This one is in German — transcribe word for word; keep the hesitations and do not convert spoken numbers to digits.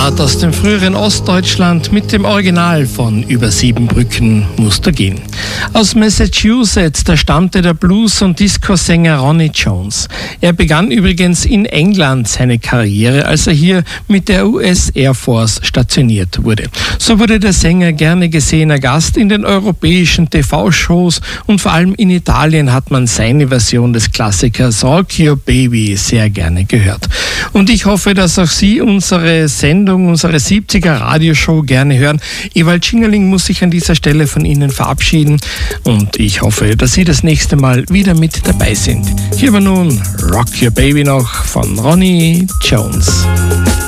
Ballad aus dem früheren Ostdeutschland mit dem Original von Über sieben Brücken musst du gehen. Aus Massachusetts, da stammte der Blues- und Disco-Sänger Ronnie Jones. Er begann übrigens in England seine Karriere, als er hier mit der U S Air Force stationiert wurde. So wurde der Sänger gerne gesehener Gast in den europäischen T V-Shows und vor allem in Italien hat man seine Version des Klassikers Rock Your Baby sehr gerne gehört. Und ich hoffe, dass auch Sie unsere Sendung, unsere siebziger Radioshow gerne hören. Ewald Schingerling muss sich an dieser Stelle von Ihnen verabschieden und ich hoffe, dass Sie das nächste Mal wieder mit dabei sind. Hier war nun Rock Your Baby noch von Ronnie Jones.